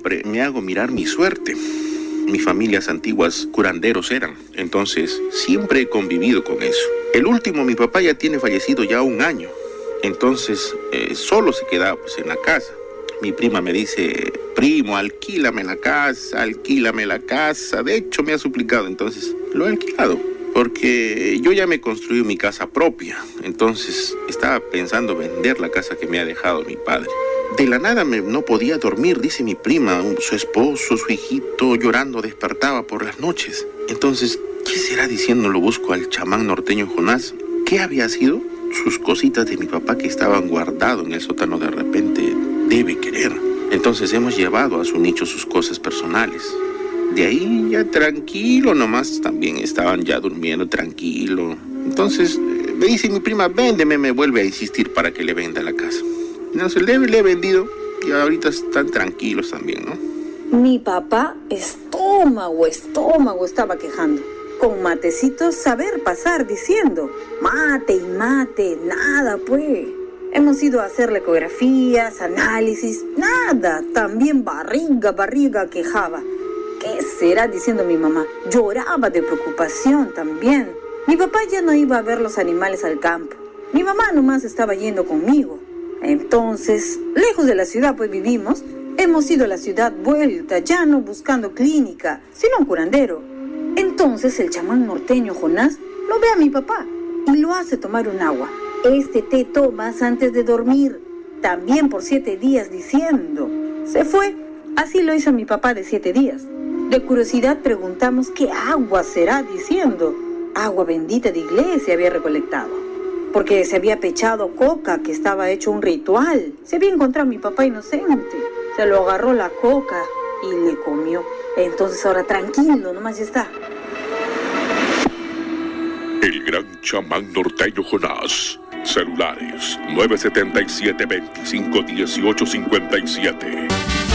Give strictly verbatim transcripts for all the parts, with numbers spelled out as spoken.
siempre me hago mirar mi suerte. Mis familias antiguas curanderos eran, entonces siempre he convivido con eso. El último, mi papá ya tiene fallecido ya un año, entonces eh, solo se quedaba pues en la casa. Mi prima me dice, primo, alquílame la casa, alquílame la casa. De hecho me ha suplicado, entonces lo he alquilado, porque yo ya me construí mi casa propia. Entonces estaba pensando vender la casa que me ha dejado mi padre. De la nada me, no podía dormir, dice mi prima. Su esposo, su hijito llorando despertaba por las noches. Entonces, ¿qué será diciendo? Lo busco al chamán norteño Jonás. ¿Qué había sido? Sus cositas de mi papá que estaban guardadas en el sótano de repente debe querer. Entonces hemos llevado a su nicho sus cosas personales. De ahí ya tranquilo nomás, también estaban ya durmiendo tranquilo. Entonces me dice mi prima, véndeme, me vuelve a insistir para que le venda la casa. Entonces le, le he vendido y ahorita están tranquilos también, ¿no? Mi papá, estómago, estómago, estaba quejando. Con matecitos saber pasar diciendo, mate y mate, nada pues. Hemos ido a hacerle ecografías, análisis, nada. También barriga, barriga quejaba. ¿Qué será diciendo mi mamá? Lloraba de preocupación también. Mi papá ya no iba a ver los animales al campo. Mi mamá nomás estaba yendo conmigo. Entonces, lejos de la ciudad pues vivimos, hemos ido a la ciudad vuelta, ya no buscando clínica, sino un curandero. Entonces el chamán norteño Jonás lo ve a mi papá y lo hace tomar un agua. Este té tomas antes de dormir, también por siete días diciendo. Se fue, así lo hizo mi papá de siete días. De curiosidad preguntamos qué agua será diciendo. Agua bendita de iglesia había recolectado. Porque se había pechado coca, que estaba hecho un ritual. Se había encontrado a mi papá inocente. Se lo agarró la coca y le comió. Entonces ahora tranquilo, nomás ya está. El gran chamán norteño Jonás. Celulares nueve siete siete, veinticinco dieciocho cincuenta y siete.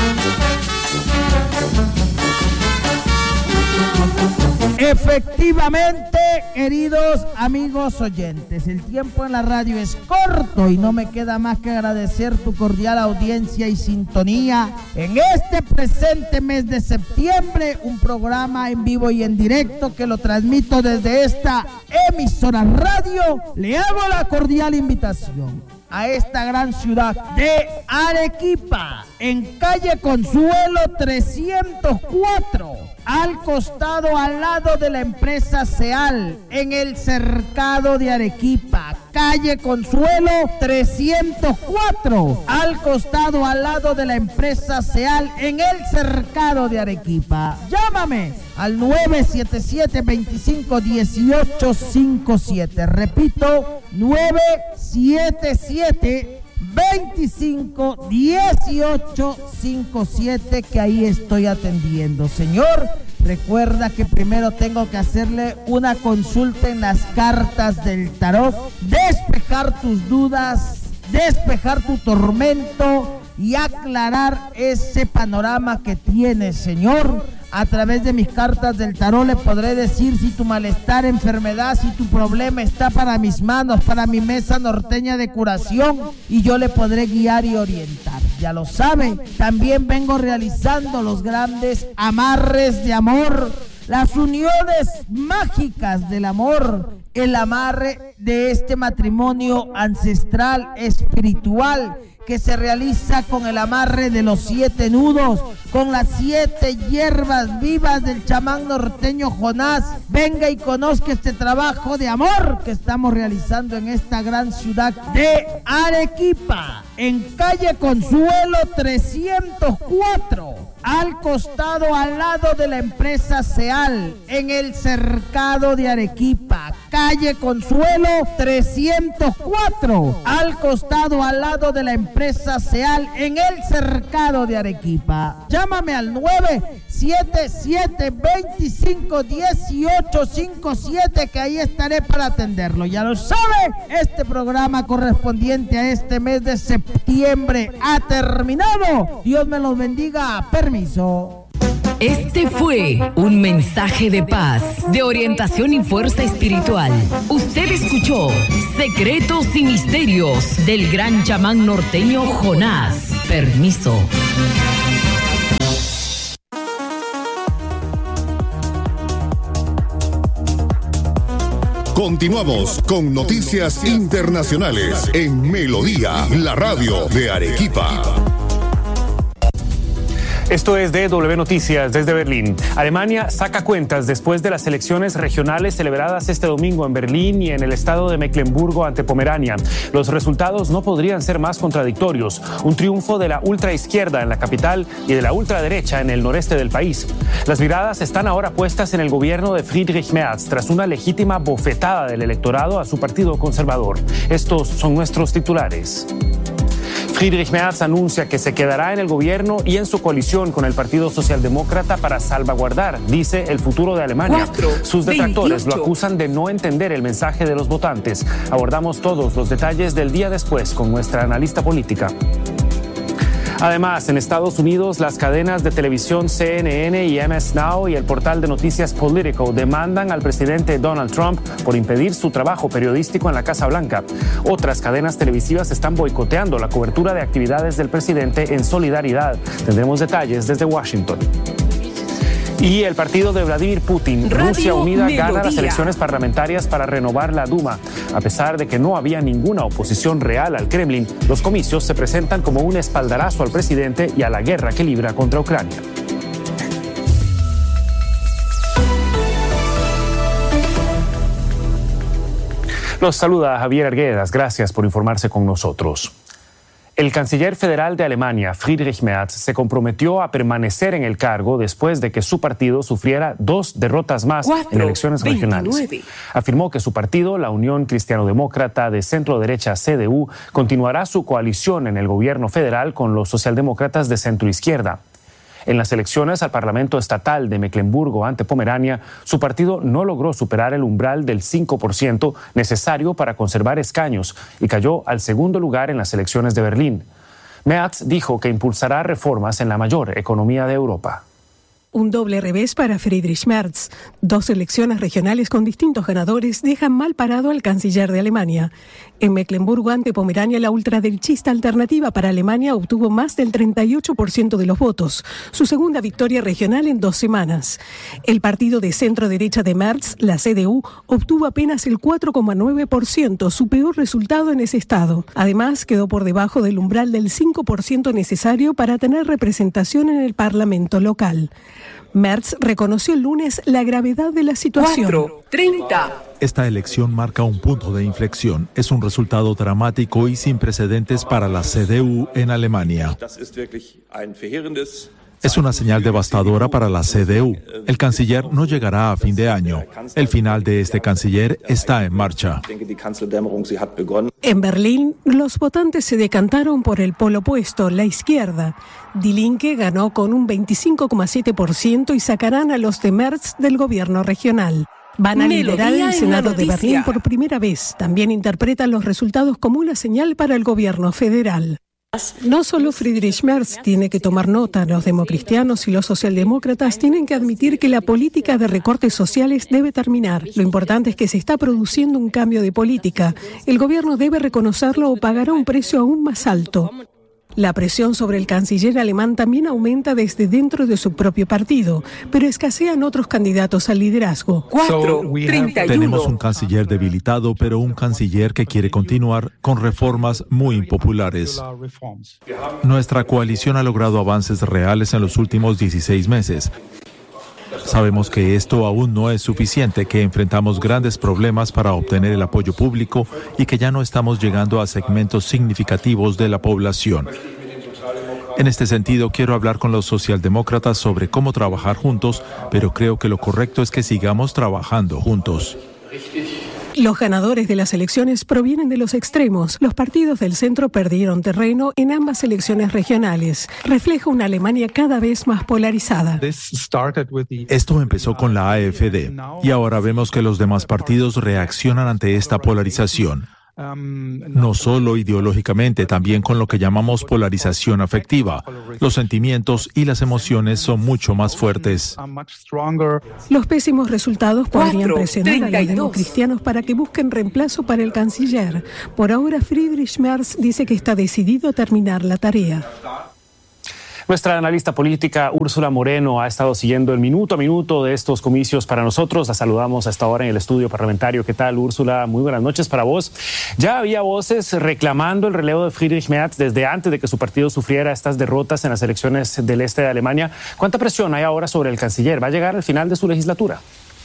Efectivamente, queridos amigos oyentes, el tiempo en la radio es corto y no me queda más que agradecer tu cordial audiencia y sintonía en este presente mes de septiembre, un programa en vivo y en directo que lo transmito desde esta emisora radio. Le hago la cordial invitación a esta gran ciudad de Arequipa, en calle Consuelo trescientos cuatro, al costado, al lado de la empresa Seal, en el cercado de Arequipa. Calle Consuelo trescientos cuatro, al costado, al lado de la empresa Seal, en el cercado de Arequipa. Llámame al nueve siete siete, veinticinco dieciocho cincuenta y siete. Repito, nueve siete siete, veinticinco dieciocho cincuenta y siete, que ahí estoy atendiendo. Señor, recuerda que primero tengo que hacerle una consulta en las cartas del tarot, despejar tus dudas, despejar tu tormento y aclarar ese panorama que tienes, Señor. A través de mis cartas del tarot le podré decir si tu malestar, enfermedad, si tu problema está para mis manos, para mi mesa norteña de curación, y yo le podré guiar y orientar. Ya lo sabe, también vengo realizando los grandes amarres de amor, las uniones mágicas del amor, el amarre de este matrimonio ancestral, espiritual, que se realiza con el amarre de los siete nudos, con las siete hierbas vivas del chamán norteño Jonás. Venga y conozca este trabajo de amor que estamos realizando en esta gran ciudad de Arequipa, en calle Consuelo trescientos cuatro, al costado, al lado de la empresa Seal, en el cercado de Arequipa. Calle Consuelo trescientos cuatro, al costado, al lado de la empresa Seal, en el cercado de Arequipa. Llámame al nueve siete siete, veinticinco dieciocho cincuenta y siete, que ahí estaré para atenderlo. Ya lo sabe, este programa correspondiente a este mes de septiembre ha terminado. Dios me los bendiga. Permiso. Este fue un mensaje de paz, de orientación y fuerza espiritual. Usted escuchó Secretos y Misterios del gran chamán norteño Jonás. Permiso. Continuamos con Noticias Internacionales en Melodía, la radio de Arequipa. Esto es D W Noticias desde Berlín. Alemania saca cuentas después de las elecciones regionales celebradas este domingo en Berlín y en el estado de Mecklemburgo ante Pomerania. Los resultados no podrían ser más contradictorios. Un triunfo de la ultraizquierda en la capital y de la ultraderecha en el noreste del país. Las miradas están ahora puestas en el gobierno de Friedrich Merz tras una legítima bofetada del electorado a su partido conservador. Estos son nuestros titulares. Friedrich Merz anuncia que se quedará en el gobierno y en su coalición con el Partido Socialdemócrata para salvaguardar, dice, el futuro de Alemania. Sus detractores lo acusan de no entender el mensaje de los votantes. Abordamos todos los detalles del día después con nuestra analista política. Además, en Estados Unidos, las cadenas de televisión C N N y M S Now y el portal de noticias Politico demandan al presidente Donald Trump por impedir su trabajo periodístico en la Casa Blanca. Otras cadenas televisivas están boicoteando la cobertura de actividades del presidente en solidaridad. Tendremos detalles desde Washington. Y el partido de Vladimir Putin, Radio Rusia Unida, Melodía. Gana las elecciones parlamentarias para renovar la Duma. A pesar de que no había ninguna oposición real al Kremlin, los comicios se presentan como un espaldarazo al presidente y a la guerra que libra contra Ucrania. Los saluda Javier Arguedas. Gracias por informarse con nosotros. El canciller federal de Alemania, Friedrich Merz, se comprometió a permanecer en el cargo después de que su partido sufriera dos derrotas más Cuatro, en elecciones regionales. veintinueve. Afirmó que su partido, la Unión Cristiano-Demócrata de centro-derecha C D U, continuará su coalición en el gobierno federal con los socialdemócratas de centro-izquierda. En las elecciones al Parlamento Estatal de Mecklemburgo ante Pomerania, su partido no logró superar el umbral del cinco por ciento necesario para conservar escaños y cayó al segundo lugar en las elecciones de Berlín. Merz dijo que impulsará reformas en la mayor economía de Europa. Un doble revés para Friedrich Merz. Dos elecciones regionales con distintos ganadores dejan mal parado al canciller de Alemania. En Mecklemburgo ante Pomerania, la ultraderechista Alternativa para Alemania obtuvo más del treinta y ocho por ciento de los votos, su segunda victoria regional en dos semanas. El partido de centro-derecha de Merz, la C D U, obtuvo apenas el cuatro coma nueve por ciento, su peor resultado en ese estado. Además, quedó por debajo del umbral del cinco por ciento necesario para tener representación en el Parlamento local. Merz reconoció el lunes la gravedad de la situación. cuatro treinta. Esta elección marca un punto de inflexión. Es un resultado dramático y sin precedentes para la C D U en Alemania. Es una señal devastadora para la C D U. El canciller no llegará a fin de año. El final de este canciller está en marcha. En Berlín, los votantes se decantaron por el polo opuesto, la izquierda. Die Linke ganó con un veinticinco coma siete por ciento y sacarán a los de Merz del gobierno regional. Van a liderar el Senado de Berlín por primera vez. También interpretan los resultados como una señal para el gobierno federal. No solo Friedrich Merz tiene que tomar nota, los democristianos y los socialdemócratas tienen que admitir que la política de recortes sociales debe terminar. Lo importante es que se está produciendo un cambio de política. El gobierno debe reconocerlo o pagará un precio aún más alto. La presión sobre el canciller alemán también aumenta desde dentro de su propio partido, pero escasean otros candidatos al liderazgo. cuatro treinta y uno. Tenemos un canciller debilitado, pero un canciller que quiere continuar con reformas muy impopulares. Nuestra coalición ha logrado avances reales en los últimos dieciséis meses. Sabemos que esto aún no es suficiente, que enfrentamos grandes problemas para obtener el apoyo público y que ya no estamos llegando a segmentos significativos de la población. En este sentido, quiero hablar con los socialdemócratas sobre cómo trabajar juntos, pero creo que lo correcto es que sigamos trabajando juntos. Los ganadores de las elecciones provienen de los extremos. Los partidos del centro perdieron terreno en ambas elecciones regionales. Refleja una Alemania cada vez más polarizada. Esto empezó con la A F D y ahora vemos que los demás partidos reaccionan ante esta polarización. No solo ideológicamente, también con lo que llamamos polarización afectiva. Los sentimientos y las emociones son mucho más fuertes. Los pésimos resultados podrían presionar a los democristianos para que busquen reemplazo para el canciller. Por ahora, Friedrich Merz dice que está decidido a terminar la tarea. Nuestra analista política Úrsula Moreno ha estado siguiendo el minuto a minuto de estos comicios para nosotros. La saludamos a esta hora en el estudio parlamentario. ¿Qué tal, Úrsula? Muy buenas noches para vos. Ya había voces reclamando el relevo de Friedrich Merz desde antes de que su partido sufriera estas derrotas en las elecciones del este de Alemania. ¿Cuánta presión hay ahora sobre el canciller? ¿Va a llegar al final de su legislatura?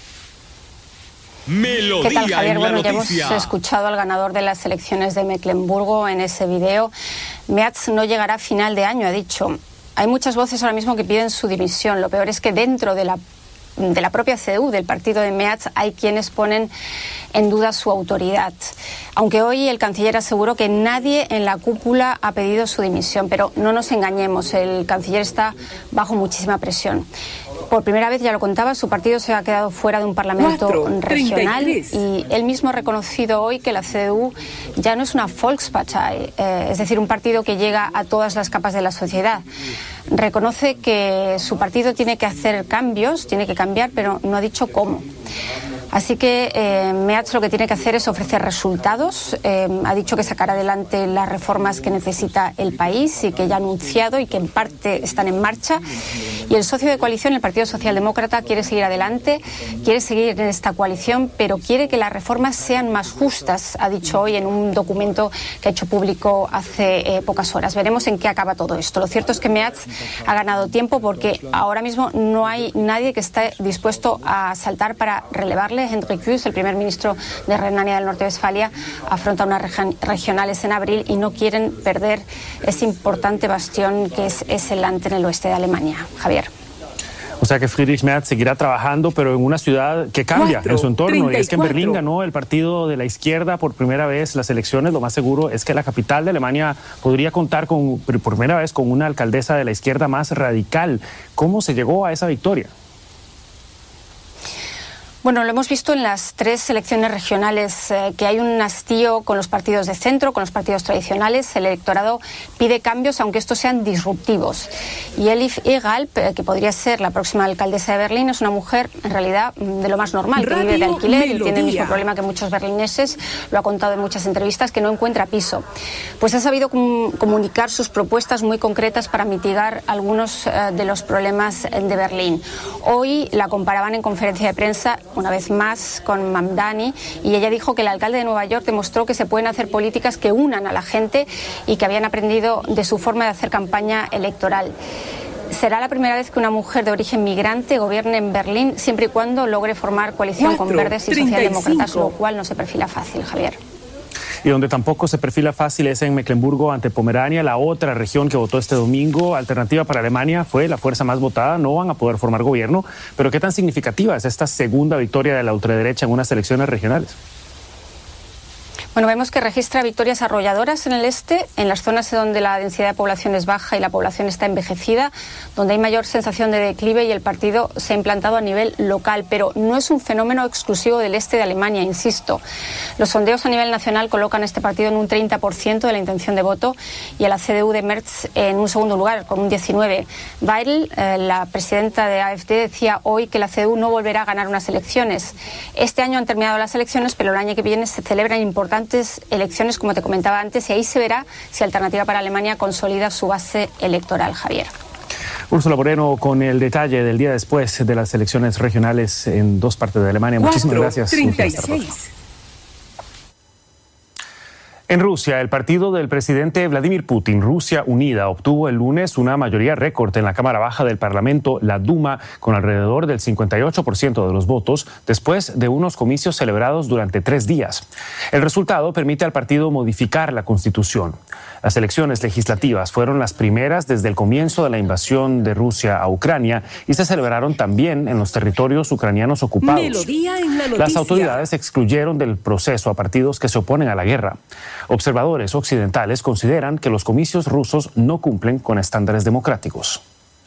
Melodía. ¿Qué tal, Javier? Bueno, ya hemos escuchado al ganador de las elecciones de Mecklemburgo en ese video. Merz no llegará a final de año, ha dicho. Hay muchas voces ahora mismo que piden su dimisión. Lo peor es que dentro de la de la propia C D U, del partido de Merz, hay quienes ponen en duda su autoridad. Aunque hoy el canciller aseguró que nadie en la cúpula ha pedido su dimisión, pero no nos engañemos, el canciller está bajo muchísima presión. Por primera vez, ya lo contaba, su partido se ha quedado fuera de un parlamento Cuatro, regional treinta y tres. Y él mismo ha reconocido hoy que la C D U ya no es una Volkspartei, eh, es decir, un partido que llega a todas las capas de la sociedad. Reconoce que su partido tiene que hacer cambios, tiene que cambiar, pero no ha dicho cómo. Así que eh, Merz lo que tiene que hacer es ofrecer resultados. Eh, ha dicho que sacará adelante las reformas que necesita el país y que ya ha anunciado y que en parte están en marcha. Y el socio de coalición, el Partido Socialdemócrata, quiere seguir adelante, quiere seguir en esta coalición, pero quiere que las reformas sean más justas, ha dicho hoy en un documento que ha hecho público hace eh, pocas horas. Veremos en qué acaba todo esto. Lo cierto es que Merz ha ganado tiempo porque ahora mismo no hay nadie que esté dispuesto a saltar para relevarle. Hendrik Wüst, el primer ministro de Renania del Norte-Westfalia, afronta unas regionales en abril y no quieren perder ese importante bastión que es, es el Land en el oeste de Alemania. Javier. O sea que Friedrich Merz seguirá trabajando, pero en una ciudad que cambia Cuatro, en su entorno. treinta y cuatro. Y es que en Berlín ganó el partido de la izquierda por primera vez las elecciones. Lo más seguro es que la capital de Alemania podría contar con, por primera vez con una alcaldesa de la izquierda más radical. ¿Cómo se llegó a esa victoria? Bueno, lo hemos visto en las tres elecciones regionales, eh, que hay un hastío con los partidos de centro, con los partidos tradicionales. El electorado pide cambios, aunque estos sean disruptivos. Y Elif Egalp, eh, que podría ser la próxima alcaldesa de Berlín, es una mujer, en realidad, de lo más normal, que vive de alquiler y tiene el mismo problema que muchos berlineses, lo ha contado en muchas entrevistas, que no encuentra piso. Pues ha sabido com- comunicar sus propuestas muy concretas para mitigar algunos eh, de los problemas de Berlín. Hoy la comparaban en conferencia de prensa una vez más con Mamdani, y ella dijo que el alcalde de Nueva York demostró que se pueden hacer políticas que unan a la gente y que habían aprendido de su forma de hacer campaña electoral. Será la primera vez que una mujer de origen migrante gobierne en Berlín, siempre y cuando logre formar coalición Cuatro, con verdes y socialdemócratas, lo cual no se perfila fácil, Javier. Y donde tampoco se perfila fácil es en Mecklemburgo ante Pomerania, la otra región que votó este domingo. Alternativa para Alemania fue la fuerza más votada, no van a poder formar gobierno, pero ¿qué tan significativa es esta segunda victoria de la ultraderecha en unas elecciones regionales? Bueno, vemos que registra victorias arrolladoras en el este, en las zonas donde la densidad de población es baja y la población está envejecida, donde hay mayor sensación de declive, y el partido se ha implantado a nivel local, pero no es un fenómeno exclusivo del este de Alemania, insisto. Los sondeos a nivel nacional colocan a este partido en un treinta por ciento de la intención de voto y a la C D U de Merz en un segundo lugar, con un diecinueve por ciento. Weidel, eh, la presidenta de A F D, decía hoy que la C D U no volverá a ganar unas elecciones. Este año han terminado las elecciones, pero el año que viene se celebran importantes elecciones, como te comentaba antes, y ahí se verá si Alternativa para Alemania consolida su base electoral, Javier. Úrsula Moreno con el detalle del día después de las elecciones regionales en dos partes de Alemania. Muchísimas gracias. treinta y seis. En Rusia, el partido del presidente Vladimir Putin, Rusia Unida, obtuvo el lunes una mayoría récord en la Cámara Baja del Parlamento, la Duma, con alrededor del cincuenta y ocho por ciento de los votos, después de unos comicios celebrados durante tres días. El resultado permite al partido modificar la Constitución. Las elecciones legislativas fueron las primeras desde el comienzo de la invasión de Rusia a Ucrania y se celebraron también en los territorios ucranianos ocupados. Melodía en la noticia. Las autoridades excluyeron del proceso a partidos que se oponen a la guerra. Observadores occidentales consideran que los comicios rusos no cumplen con estándares democráticos.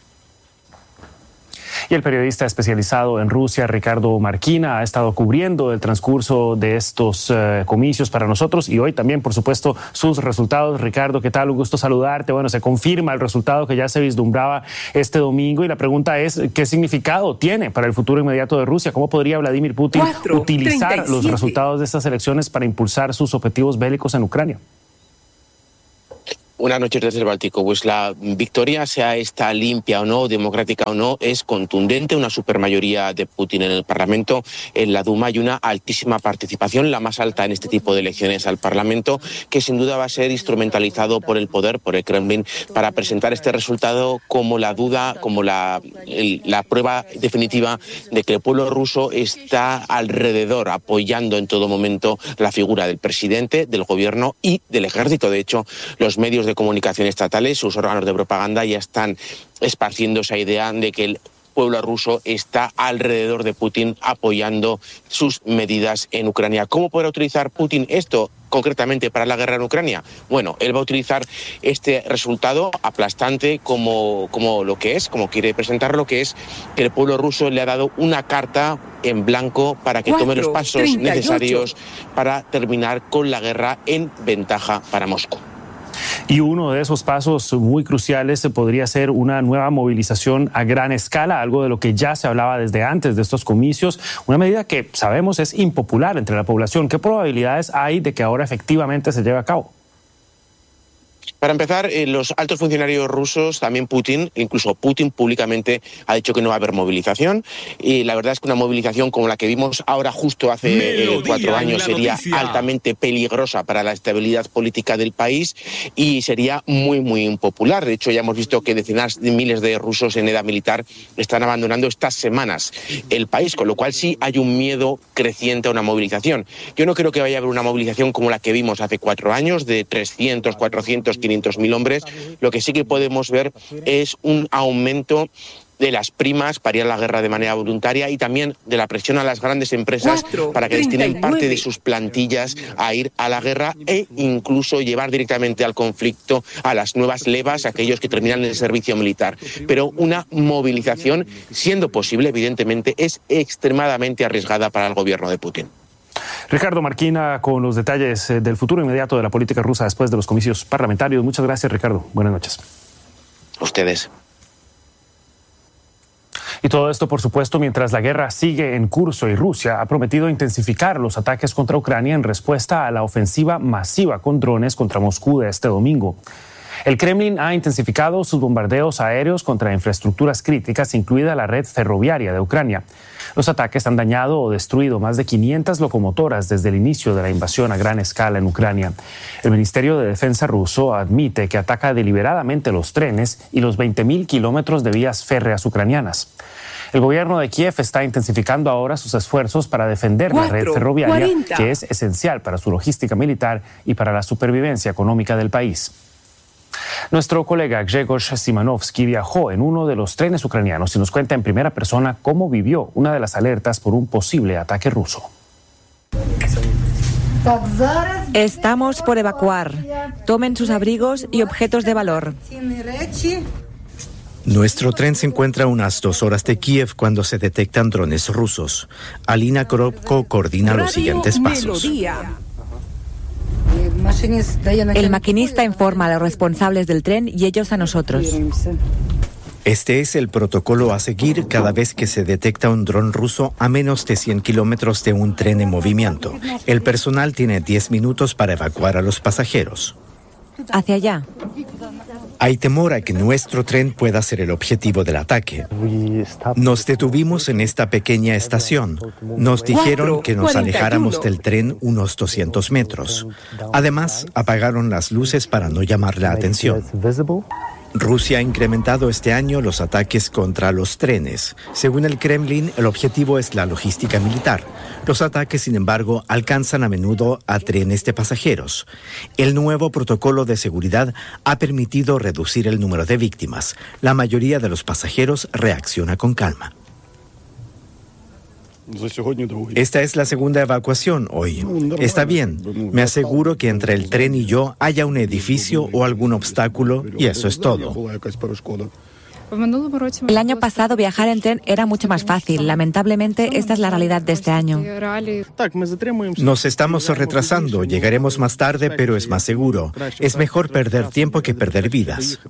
Y el periodista especializado en Rusia, Ricardo Marquina, ha estado cubriendo el transcurso de estos uh, comicios para nosotros y hoy también, por supuesto, sus resultados. Ricardo, ¿qué tal? Un gusto saludarte. Bueno, se confirma el resultado que ya se vislumbraba este domingo y la pregunta es, ¿qué significado tiene para el futuro inmediato de Rusia? ¿Cómo podría Vladimir Putin Cuatro, utilizar treinta y siete. Los resultados de estas elecciones para impulsar sus objetivos bélicos en Ucrania? Buenas noches desde el Báltico. Pues la victoria, sea esta limpia o no, democrática o no, es contundente. Una supermayoría de Putin en el Parlamento, en la Duma, y una altísima participación, la más alta en este tipo de elecciones al Parlamento, que sin duda va a ser instrumentalizado por el poder, por el Kremlin, para presentar este resultado como la duda, como la, el, la prueba definitiva de que el pueblo ruso está alrededor, apoyando en todo momento la figura del presidente, del gobierno y del ejército. De hecho, los medios de comunicación estatales, sus órganos de propaganda, ya están esparciendo esa idea de que el pueblo ruso está alrededor de Putin apoyando sus medidas en Ucrania. ¿Cómo podrá utilizar Putin esto concretamente para la guerra en Ucrania? Bueno, él va a utilizar este resultado aplastante como, como lo que es, como quiere presentar lo que es, que el pueblo ruso le ha dado una carta en blanco para que tome los pasos necesarios para terminar con la guerra en ventaja para Moscú. Y uno de esos pasos muy cruciales podría ser una nueva movilización a gran escala, algo de lo que ya se hablaba desde antes de estos comicios, una medida que sabemos es impopular entre la población. ¿Qué probabilidades hay de que ahora efectivamente se lleve a cabo? Para empezar, eh, los altos funcionarios rusos, también Putin, incluso Putin públicamente ha dicho que no va a haber movilización. Y la verdad es que una movilización como la que vimos ahora justo hace eh, cuatro años sería noticia. altamente peligrosa para la estabilidad política del país y sería muy, muy impopular. De hecho, ya hemos visto que decenas de miles de rusos en edad militar están abandonando estas semanas el país, con lo cual sí hay un miedo creciente a una movilización. Yo no creo que vaya a haber una movilización como la que vimos hace cuatro años, de trescientos, cuatrocientos, quinientos mil hombres. Lo que sí que podemos ver es un aumento de las primas para ir a la guerra de manera voluntaria y también de la presión a las grandes empresas Cuatro, para que destinen parte de sus plantillas a ir a la guerra e incluso llevar directamente al conflicto a las nuevas levas, aquellos que terminan el servicio militar. Pero una movilización, siendo posible, evidentemente, es extremadamente arriesgada para el gobierno de Putin. Ricardo Marquina con los detalles del futuro inmediato de la política rusa después de los comicios parlamentarios. Muchas gracias, Ricardo. Buenas noches. Ustedes. Y todo esto, por supuesto, mientras la guerra sigue en curso y Rusia ha prometido intensificar los ataques contra Ucrania en respuesta a la ofensiva masiva con drones contra Moscú de este domingo. El Kremlin ha intensificado sus bombardeos aéreos contra infraestructuras críticas, incluida la red ferroviaria de Ucrania. Los ataques han dañado o destruido más de quinientas locomotoras desde el inicio de la invasión a gran escala en Ucrania. El Ministerio de Defensa ruso admite que ataca deliberadamente los trenes y los veinte mil kilómetros de vías férreas ucranianas. El gobierno de Kiev está intensificando ahora sus esfuerzos para defender Cuatro, la red ferroviaria, cuarenta. Que es esencial para su logística militar y para la supervivencia económica del país. Nuestro colega Grzegorz Szymanowski viajó en uno de los trenes ucranianos y nos cuenta en primera persona cómo vivió una de las alertas por un posible ataque ruso. Estamos por evacuar. Tomen sus abrigos y objetos de valor. Nuestro tren se encuentra a unas dos horas de Kiev cuando se detectan drones rusos. Alina Koropko coordina los siguientes pasos. Melodía. El maquinista informa a los responsables del tren y ellos a nosotros. Este es el protocolo a seguir cada vez que se detecta un dron ruso a menos de cien kilómetros de un tren en movimiento. El personal tiene diez minutos para evacuar a los pasajeros. Hacia allá. Hay temor a que nuestro tren pueda ser el objetivo del ataque. Nos detuvimos en esta pequeña estación. Nos dijeron que nos alejáramos del tren unos doscientos metros. Además, apagaron las luces para no llamar la atención. Rusia ha incrementado este año los ataques contra los trenes. Según el Kremlin, el objetivo es la logística militar. Los ataques, sin embargo, alcanzan a menudo a trenes de pasajeros. El nuevo protocolo de seguridad ha permitido reducir el número de víctimas. La mayoría de los pasajeros reacciona con calma. Esta es la segunda evacuación hoy. Está bien. Me aseguro que entre el tren y yo haya un edificio o algún obstáculo y eso es todo. El año pasado viajar en tren era mucho más fácil. Lamentablemente, esta es la realidad de este año. Nos estamos retrasando. Llegaremos más tarde, pero es más seguro. Es mejor perder tiempo que perder vidas.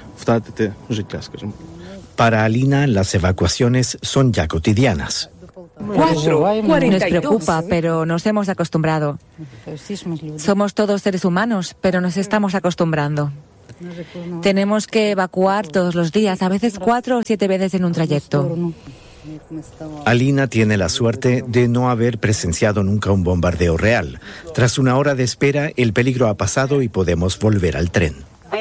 Para Alina, las evacuaciones son ya cotidianas. Cuatro, cuarenta y dos. Nos preocupa, pero nos hemos acostumbrado. Somos todos seres humanos, pero nos estamos acostumbrando. Tenemos que evacuar todos los días, a veces cuatro o siete veces en un trayecto. Alina tiene la suerte de no haber presenciado nunca un bombardeo real. Tras una hora de espera, el peligro ha pasado y podemos volver al tren.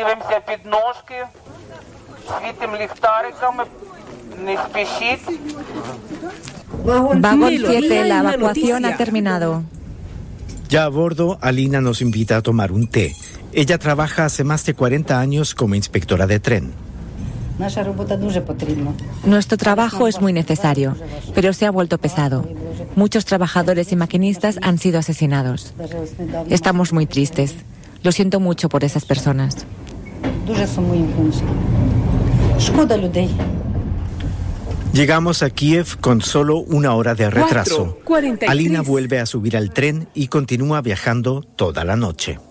Vagón siete, la evacuación ha terminado. Ya a bordo, Alina nos invita a tomar un té. Ella trabaja hace más de cuarenta años como inspectora de tren. Nuestro trabajo es muy necesario, pero se ha vuelto pesado. Muchos trabajadores y maquinistas han sido asesinados. Estamos muy tristes. Lo siento mucho por esas personas. Llegamos a Kiev con solo una hora de retraso. Alina vuelve a subir al tren y continúa viajando toda la noche.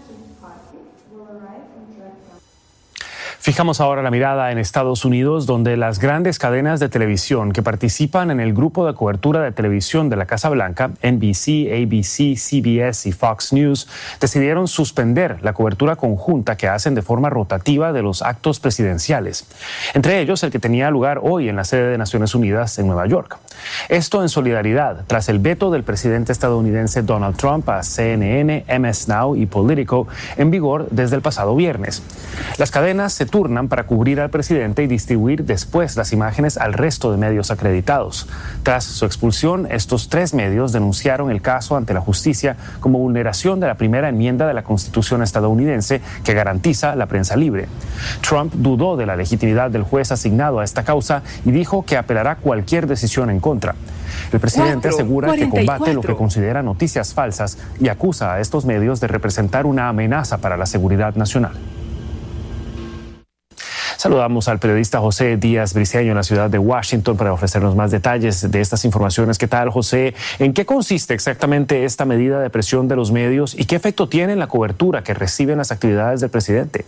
Fijamos ahora la mirada en Estados Unidos, donde las grandes cadenas de televisión que participan en el grupo de cobertura de televisión de la Casa Blanca, N B C, A B C, C B S y Fox News, decidieron suspender la cobertura conjunta que hacen de forma rotativa de los actos presidenciales, entre ellos el que tenía lugar hoy en la sede de Naciones Unidas en Nueva York. Esto en solidaridad tras el veto del presidente estadounidense Donald Trump a C N N, M S Now y Politico, en vigor desde el pasado viernes. Las cadenas se turnan para cubrir al presidente y distribuir después las imágenes al resto de medios acreditados. Tras su expulsión, estos tres medios denunciaron el caso ante la justicia como vulneración de la primera enmienda de la Constitución estadounidense que garantiza la prensa libre. Trump dudó de la legitimidad del juez asignado a esta causa y dijo que apelará cualquier decisión en contra. El presidente asegura que combate lo que considera noticias falsas y acusa a estos medios de representar una amenaza para la seguridad nacional. Saludamos al periodista José Díaz Briceño en la ciudad de Washington para ofrecernos más detalles de estas informaciones. ¿Qué tal, José? ¿En qué consiste exactamente esta medida de presión de los medios y qué efecto tiene en la cobertura que reciben las actividades del presidente?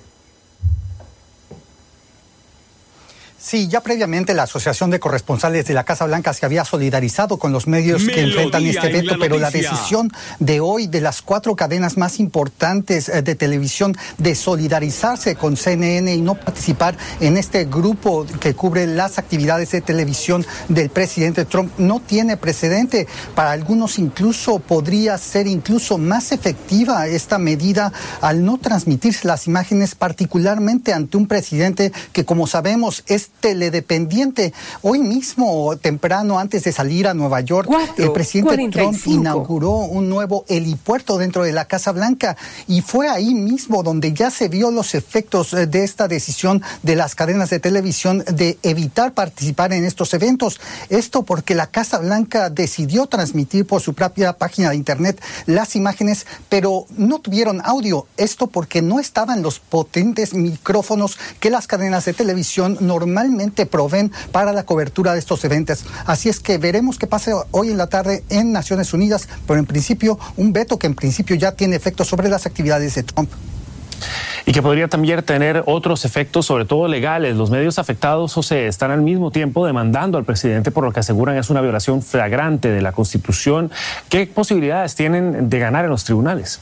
Sí, ya previamente la Asociación de Corresponsales de la Casa Blanca se había solidarizado con los medios Melodía que enfrentan este veto, la pero la decisión de hoy de las cuatro cadenas más importantes de televisión de solidarizarse con C N N y no participar en este grupo que cubre las actividades de televisión del presidente Trump no tiene precedente. Para algunos incluso podría ser incluso más efectiva esta medida al no transmitir las imágenes, particularmente ante un presidente que, como sabemos, es teledependiente. Hoy mismo, temprano, antes de salir a Nueva York, Cuatro, el presidente cuarenta y cinco. Trump inauguró un nuevo helipuerto dentro de la Casa Blanca y fue ahí mismo donde ya se vio los efectos de esta decisión de las cadenas de televisión de evitar participar en estos eventos. Esto porque la Casa Blanca decidió transmitir por su propia página de internet las imágenes, pero no tuvieron audio. Esto porque no estaban los potentes micrófonos que las cadenas de televisión normalmente proveen para la cobertura de estos eventos. Así es que veremos qué pasa hoy en la tarde en Naciones Unidas, pero en principio un veto que en principio ya tiene efectos sobre las actividades de Trump. Y que podría también tener otros efectos, sobre todo legales. Los medios afectados, José, están al mismo tiempo demandando al presidente por lo que aseguran es una violación flagrante de la Constitución. ¿Qué posibilidades tienen de ganar en los tribunales?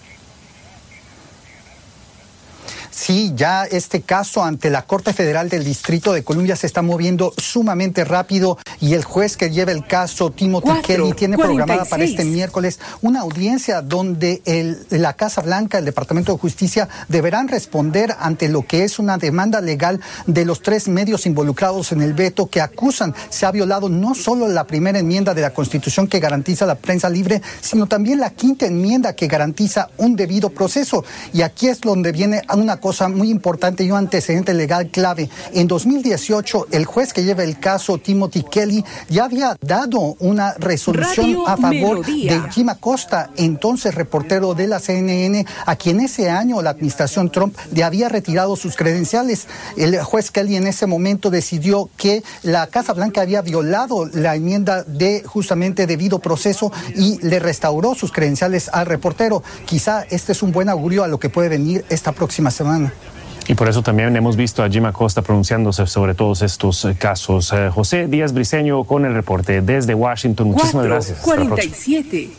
Sí, ya este caso ante la Corte Federal del Distrito de Columbia se está moviendo sumamente rápido y el juez que lleva el caso, Timothy Cuatro, Kelly, tiene programada para este miércoles una audiencia donde el, la Casa Blanca, el Departamento de Justicia, deberán responder ante lo que es una demanda legal de los tres medios involucrados en el veto que acusan se ha violado no solo la primera enmienda de la Constitución que garantiza la prensa libre, sino también la quinta enmienda que garantiza un debido proceso. Y aquí es donde viene una cosa muy importante y un antecedente legal clave. En dos mil dieciocho, el juez que lleva el caso, Timothy Kelly, ya había dado una resolución Radio a favor Melodía. de Jim Acosta, entonces reportero de la C N N, a quien ese año la administración Trump le había retirado sus credenciales. El juez Kelly en ese momento decidió que la Casa Blanca había violado la enmienda de justamente debido proceso y le restauró sus credenciales al reportero. Quizá este es un buen augurio a lo que puede venir esta próxima semana. Y por eso también hemos visto a Jim Acosta pronunciándose sobre todos estos casos. Eh, José Díaz Briceño con el reporte desde Washington. Muchísimas gracias. cuarenta y siete.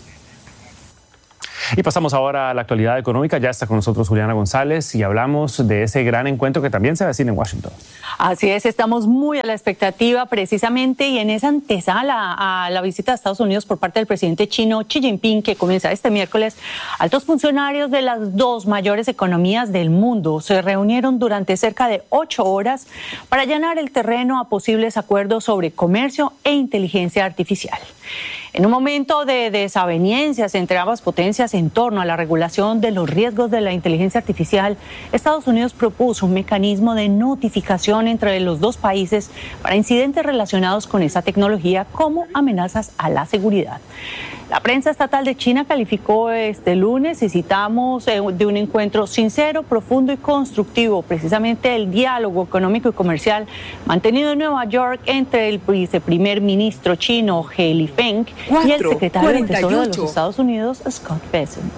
Y pasamos ahora a la actualidad económica. Ya está con nosotros Juliana González y hablamos de ese gran encuentro que también se avecina en Washington. Así es, estamos muy a la expectativa precisamente y en esa antesala a la visita a Estados Unidos por parte del presidente chino Xi Jinping, que comienza este miércoles. Altos funcionarios de las dos mayores economías del mundo se reunieron durante cerca de ocho horas para allanar el terreno a posibles acuerdos sobre comercio e inteligencia artificial. En un momento de desavenencias entre ambas potencias en torno a la regulación de los riesgos de la inteligencia artificial, Estados Unidos propuso un mecanismo de notificación entre los dos países para incidentes relacionados con esa tecnología como amenazas a la seguridad. La prensa estatal de China calificó este lunes, y citamos, de un encuentro sincero, profundo y constructivo, precisamente el diálogo económico y comercial mantenido en Nueva York entre el viceprimer ministro chino He Lifeng y el secretario de Tesoro de los Estados Unidos, Scott Bessent.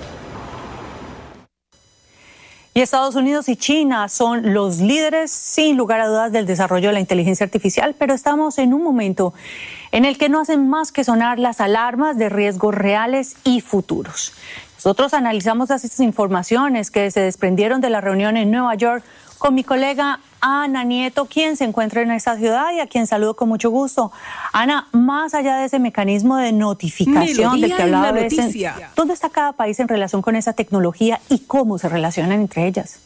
Y Estados Unidos y China son los líderes, sin lugar a dudas, del desarrollo de la inteligencia artificial, pero estamos en un momento en el que no hacen más que sonar las alarmas de riesgos reales y futuros. Nosotros analizamos estas informaciones que se desprendieron de la reunión en Nueva York con mi colega Ana Nieto, quien se encuentra en esta ciudad y a quien saludo con mucho gusto. Ana, más allá de ese mecanismo de notificación Melodía del que hablaba, ¿dónde está cada país en relación con esa tecnología y cómo se relacionan entre ellas?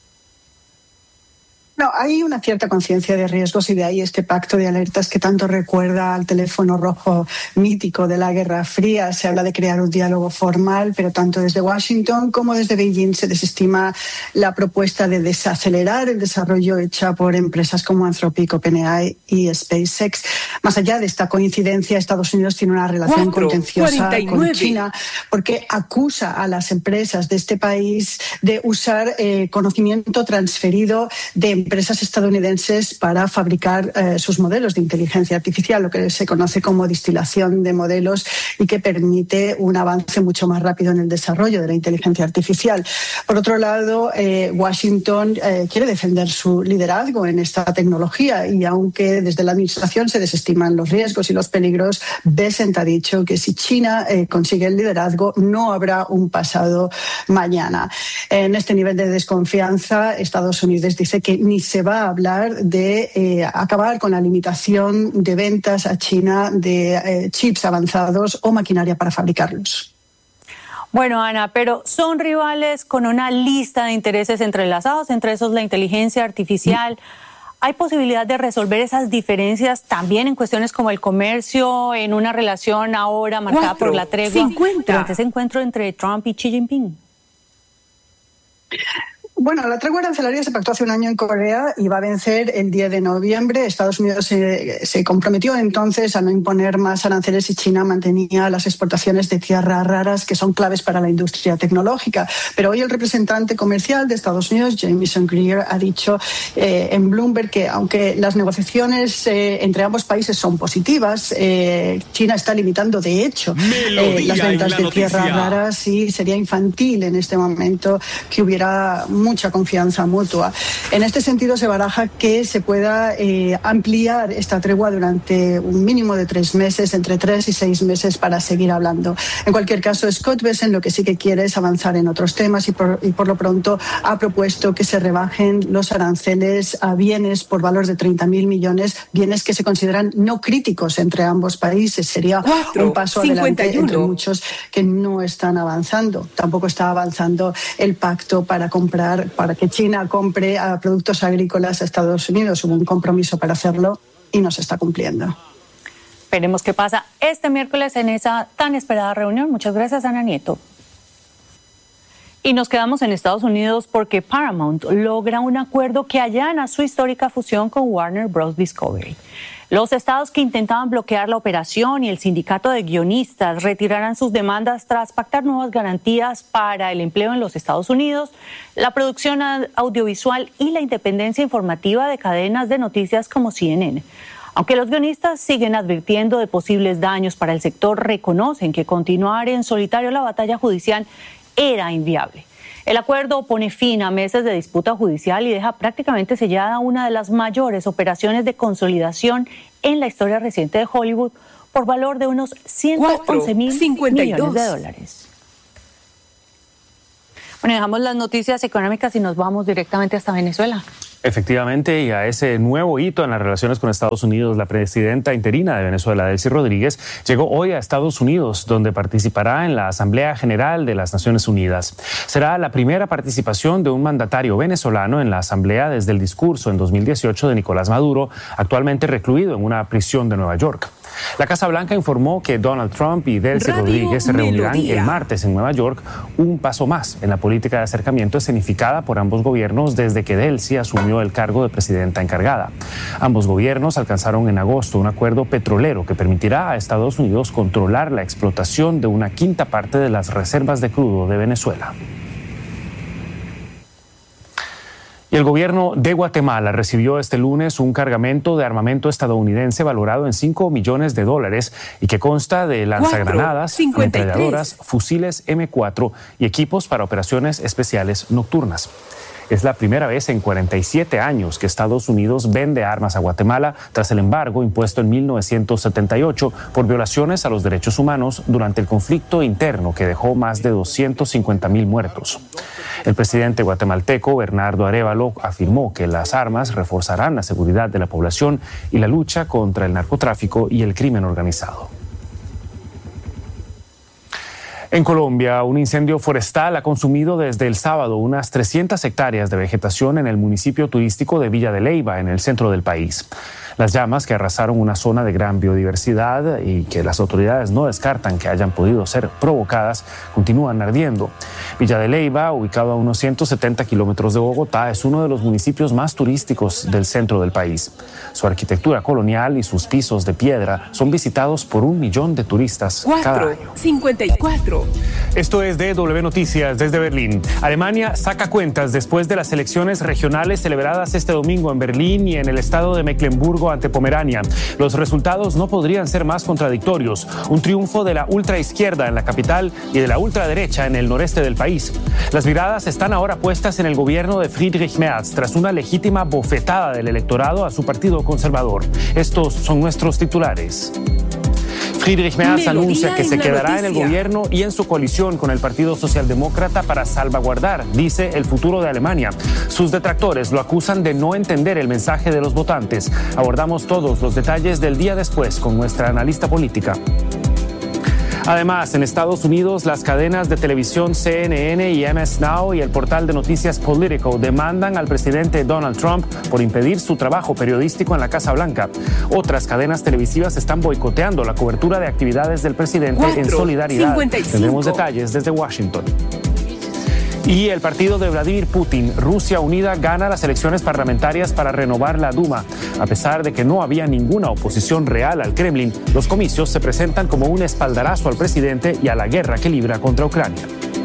No, hay una cierta conciencia de riesgos y de ahí este pacto de alertas que tanto recuerda al teléfono rojo mítico de la Guerra Fría. Se habla de crear un diálogo formal, pero tanto desde Washington como desde Beijing se desestima la propuesta de desacelerar el desarrollo hecha por empresas como Anthropic, OpenAI y SpaceX. Más allá de esta coincidencia, Estados Unidos tiene una relación Cuatro, contenciosa cuarenta y nueve. con China porque acusa a las empresas de este país de usar eh, conocimiento transferido de empresas estadounidenses para fabricar eh, sus modelos de inteligencia artificial, lo que se conoce como distilación de modelos y que permite un avance mucho más rápido en el desarrollo de la inteligencia artificial. Por otro lado, eh, Washington eh, quiere defender su liderazgo en esta tecnología y aunque desde la administración se desestiman los riesgos y los peligros, Bessent ha dicho que si China eh, consigue el liderazgo no habrá un pasado mañana. En este nivel de desconfianza, Estados Unidos dice que ni se va a hablar de eh, acabar con la limitación de ventas a China de eh, chips avanzados o maquinaria para fabricarlos. Bueno, Ana, pero son rivales con una lista de intereses entrelazados, entre esos la inteligencia artificial. ¿Hay posibilidad de resolver esas diferencias también en cuestiones como el comercio, en una relación ahora marcada Cuatro, por la tregua cincuenta. durante ese encuentro entre Trump y Xi Jinping? Bueno, la tregua arancelaria se pactó hace un año en Corea y va a vencer el diez de noviembre. Estados Unidos se, se comprometió entonces a no imponer más aranceles y China mantenía las exportaciones de tierras raras que son claves para la industria tecnológica. Pero hoy el representante comercial de Estados Unidos, Jamieson Greer, ha dicho eh, en Bloomberg que aunque las negociaciones eh, entre ambos países son positivas, eh, China está limitando de hecho eh, las ventas de tierras raras y sería infantil en este momento que hubiera mucha confianza mutua. En este sentido se baraja que se pueda eh, ampliar esta tregua durante un mínimo de tres meses, entre tres y seis meses para seguir hablando. En cualquier caso, Scott Bessent lo que sí que quiere es avanzar en otros temas y por, y por lo pronto ha propuesto que se rebajen los aranceles a bienes por valor de treinta mil millones, bienes que se consideran no críticos entre ambos países. Sería Cuatro, un paso cincuenta y adelante uno. entre muchos que no están avanzando. Tampoco está avanzando el pacto para comprar para que China compre a productos agrícolas a Estados Unidos. Hubo un compromiso para hacerlo y no se está cumpliendo. Veremos qué pasa este miércoles en esa tan esperada reunión. Muchas gracias, Ana Nieto. Y nos quedamos en Estados Unidos porque Paramount logra un acuerdo que allana su histórica fusión con Warner Bros. Discovery. Los estados que intentaban bloquear la operación y el sindicato de guionistas retirarán sus demandas tras pactar nuevas garantías para el empleo en los Estados Unidos, la producción audiovisual y la independencia informativa de cadenas de noticias como C N N. Aunque los guionistas siguen advirtiendo de posibles daños para el sector, reconocen que continuar en solitario la batalla judicial era inviable. El acuerdo pone fin a meses de disputa judicial y deja prácticamente sellada una de las mayores operaciones de consolidación en la historia reciente de Hollywood por valor de unos ciento once mil millones de dólares. Bueno, dejamos las noticias económicas y nos vamos directamente hasta Venezuela. Efectivamente, y a ese nuevo hito en las relaciones con Estados Unidos, la presidenta interina de Venezuela, Delcy Rodríguez, llegó hoy a Estados Unidos, donde participará en la Asamblea General de las Naciones Unidas. Será la primera participación de un mandatario venezolano en la Asamblea desde el discurso en dos mil dieciocho de Nicolás Maduro, actualmente recluido en una prisión de Nueva York. La Casa Blanca informó que Donald Trump y Delcy Radio Rodríguez se reunirán Melodía. el martes en Nueva York, un paso más en la política de acercamiento escenificada por ambos gobiernos desde que Delcy asumió el cargo de presidenta encargada. Ambos gobiernos alcanzaron en agosto un acuerdo petrolero que permitirá a Estados Unidos controlar la explotación de una quinta parte de las reservas de crudo de Venezuela. Y el gobierno de Guatemala recibió este lunes un cargamento de armamento estadounidense valorado en cinco millones de dólares y que consta de lanzagranadas, ametralladoras, fusiles eme cuatro y equipos para operaciones especiales nocturnas. Es la primera vez en cuarenta y siete años que Estados Unidos vende armas a Guatemala tras el embargo impuesto en mil novecientos setenta y ocho por violaciones a los derechos humanos durante el conflicto interno que dejó más de doscientos cincuenta mil muertos. El presidente guatemalteco Bernardo Arévalo afirmó que las armas reforzarán la seguridad de la población y la lucha contra el narcotráfico y el crimen organizado. En Colombia, un incendio forestal ha consumido desde el sábado unas trescientas hectáreas de vegetación en el municipio turístico de Villa de Leyva, en el centro del país. Las llamas, que arrasaron una zona de gran biodiversidad y que las autoridades no descartan que hayan podido ser provocadas, continúan ardiendo. Villa de Leyva, ubicado a unos ciento setenta kilómetros de Bogotá, es uno de los municipios más turísticos del centro del país. Su arquitectura colonial y sus pisos de piedra son visitados por un millón de turistas cada año. cincuenta y cuatro. Esto es D W Noticias desde Berlín. Alemania saca cuentas después de las elecciones regionales celebradas este domingo en Berlín y en el estado de Mecklemburgo ante Pomerania. Los resultados no podrían ser más contradictorios. Un triunfo de la ultraizquierda en la capital y de la ultraderecha en el noreste del país. Las miradas están ahora puestas en el gobierno de Friedrich Merz tras una legítima bofetada del electorado a su partido conservador. Estos son nuestros titulares. Friedrich Merz anuncia que se quedará en el gobierno y en su coalición con el Partido Socialdemócrata para salvaguardar, dice, el futuro de Alemania. Sus detractores lo acusan de no entender el mensaje de los votantes. Abordamos todos los detalles del día después con nuestra analista política. Además, en Estados Unidos, las cadenas de televisión C N N y M S Now y el portal de noticias Politico demandan al presidente Donald Trump por impedir su trabajo periodístico en la Casa Blanca. Otras cadenas televisivas están boicoteando la cobertura de actividades del presidente Cuatro, en solidaridad. cincuenta y cinco. Tendremos detalles desde Washington. Y el partido de Vladimir Putin, Rusia Unida, gana las elecciones parlamentarias para renovar la Duma. A pesar de que no había ninguna oposición real al Kremlin, los comicios se presentan como un espaldarazo al presidente y a la guerra que libra contra Ucrania.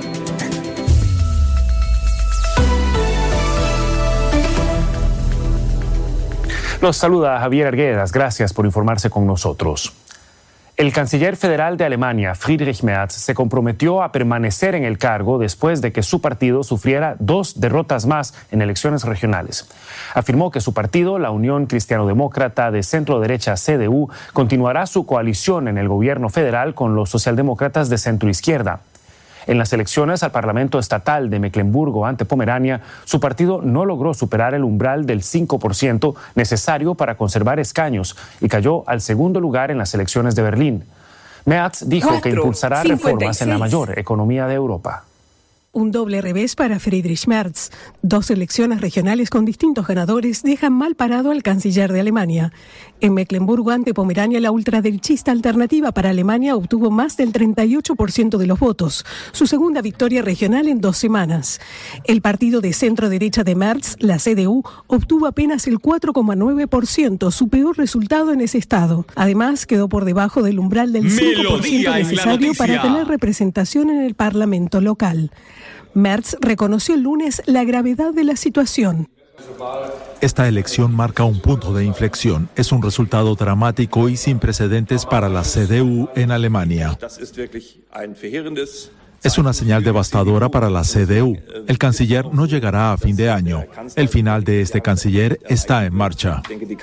Los saluda Javier Arguedas. Gracias por informarse con nosotros. El canciller federal de Alemania, Friedrich Merz, se comprometió a permanecer en el cargo después de que su partido sufriera dos derrotas más en elecciones regionales. Afirmó que su partido, la Unión Cristiano-Demócrata de centro-derecha C D U, continuará su coalición en el gobierno federal con los socialdemócratas de centro-izquierda. En las elecciones al Parlamento Estatal de Mecklemburgo ante Pomerania, su partido no logró superar el umbral del cinco por ciento necesario para conservar escaños y cayó al segundo lugar en las elecciones de Berlín. Merz dijo Cuatro, que impulsará cincuenta y seis. Reformas en la mayor economía de Europa. Un doble revés para Friedrich Merz. Dos elecciones regionales con distintos ganadores dejan mal parado al canciller de Alemania. En Mecklemburgo ante Pomerania, la ultraderechista Alternativa para Alemania obtuvo más del treinta y ocho por ciento de los votos, su segunda victoria regional en dos semanas. El partido de centro-derecha de Merz, la C D U, obtuvo apenas el cuatro coma nueve por ciento, su peor resultado en ese estado. Además, quedó por debajo del umbral del cinco por ciento necesario para tener representación en el Parlamento local. Merz reconoció el lunes la gravedad de la situación. Esta elección marca un punto de inflexión. Es un resultado dramático y sin precedentes para la C D U en Alemania. Es una señal devastadora para la C D U. El canciller no llegará a fin de año. El final de este canciller está en marcha.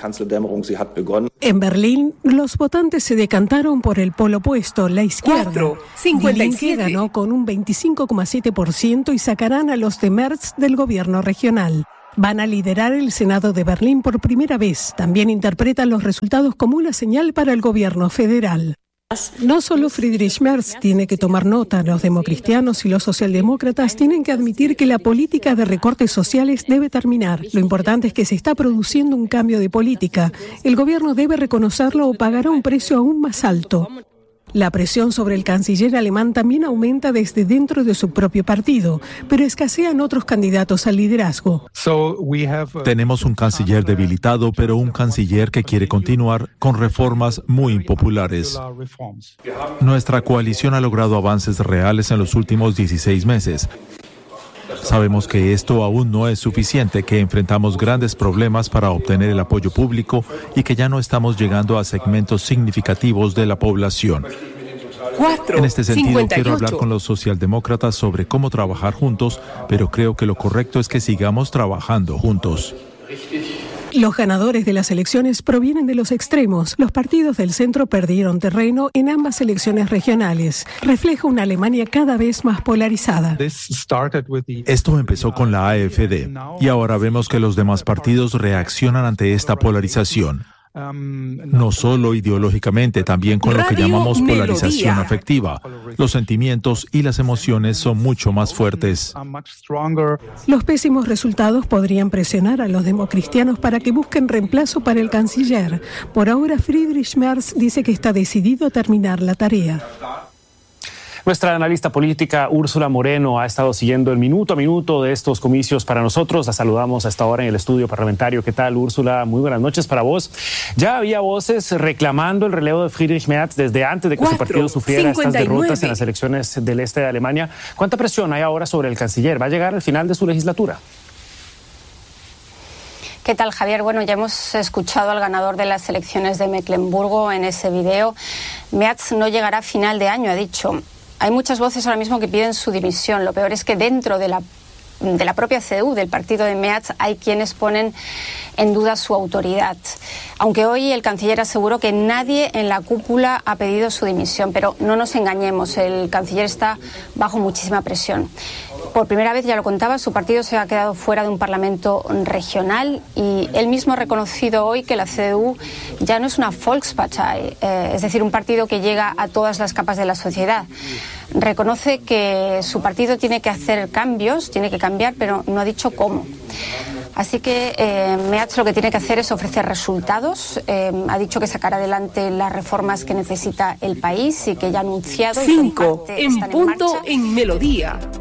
En Berlín, los votantes se decantaron por el polo opuesto, la izquierda. Die Linke ganó con un veinticinco coma siete por ciento y sacarán a los de Merz del gobierno regional. Van a liderar el Senado de Berlín por primera vez. También interpretan los resultados como una señal para el gobierno federal. No solo Friedrich Merz tiene que tomar nota, los democristianos y los socialdemócratas tienen que admitir que la política de recortes sociales debe terminar. Lo importante es que se está produciendo un cambio de política. El gobierno debe reconocerlo o pagará un precio aún más alto. La presión sobre el canciller alemán también aumenta desde dentro de su propio partido, pero escasean otros candidatos al liderazgo. Tenemos un canciller debilitado, pero un canciller que quiere continuar con reformas muy impopulares. Nuestra coalición ha logrado avances reales en los últimos dieciséis meses. Sabemos que esto aún no es suficiente, que enfrentamos grandes problemas para obtener el apoyo público y que ya no estamos llegando a segmentos significativos de la población. En este sentido, quiero hablar con los socialdemócratas sobre cómo trabajar juntos, pero creo que lo correcto es que sigamos trabajando juntos. Los ganadores de las elecciones provienen de los extremos. Los partidos del centro perdieron terreno en ambas elecciones regionales. Refleja una Alemania cada vez más polarizada. Esto empezó con la A F D y ahora vemos que los demás partidos reaccionan ante esta polarización. No solo ideológicamente, también con lo que llamamos polarización afectiva. Los sentimientos y las emociones son mucho más fuertes. Los pésimos resultados podrían presionar a los democristianos para que busquen reemplazo para el canciller. Por ahora, Friedrich Merz dice que está decidido a terminar la tarea. Nuestra analista política Úrsula Moreno ha estado siguiendo el minuto a minuto de estos comicios para nosotros. La saludamos a esta hora en el estudio parlamentario. ¿Qué tal, Úrsula? Muy buenas noches para vos. Ya había voces reclamando el relevo de Friedrich Merz desde antes de que Cuatro, su partido sufriera cincuenta y nueve. Estas derrotas en las elecciones del este de Alemania. ¿Cuánta presión hay ahora sobre el canciller? ¿Va a llegar al final de su legislatura? ¿Qué tal, Javier? Bueno, ya hemos escuchado al ganador de las elecciones de Mecklemburgo en ese video. Merz no llegará a final de año, ha dicho. Hay muchas voces ahora mismo que piden su dimisión. Lo peor es que dentro de la, de la propia C D U, del partido de Merz, hay quienes ponen en duda su autoridad. Aunque hoy el canciller aseguró que nadie en la cúpula ha pedido su dimisión, pero no nos engañemos, el canciller está bajo muchísima presión. Por primera vez, ya lo contaba, su partido se ha quedado fuera de un parlamento regional y él mismo ha reconocido hoy que la C D U ya no es una Volkspartei, eh, es decir, un partido que llega a todas las capas de la sociedad. Reconoce que su partido tiene que hacer cambios, tiene que cambiar, pero no ha dicho cómo. Así que eh, Merz lo que tiene que hacer es ofrecer resultados. Eh, ha dicho que sacará adelante las reformas que necesita el país y que ya ha anunciado. Cinco en punto en Melodía.